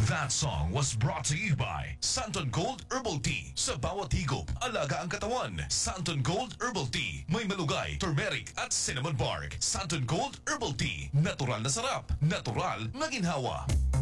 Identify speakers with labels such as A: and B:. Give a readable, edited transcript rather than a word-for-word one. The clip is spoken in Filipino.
A: That song was brought to you by Santon Gold Herbal Tea. Sa bawat higop, alaga ang katawan. Santon Gold Herbal Tea. May malugay, turmeric at cinnamon bark. Santon Gold Herbal Tea. Natural na sarap. Natural na ginhawa.